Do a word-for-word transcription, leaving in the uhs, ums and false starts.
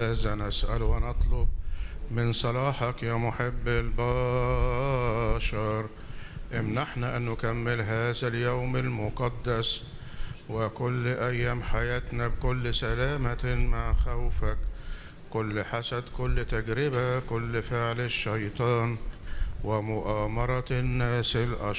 هذا نسأل ونطلب من صلاحك يا محب البشر. امنحنا أن نكمل هذا اليوم المقدس وكل أيام حياتنا بكل سلامة مع خوفك، كل حسد، كل تجربة، كل فعل الشيطان ومؤامرة الناس الأشرار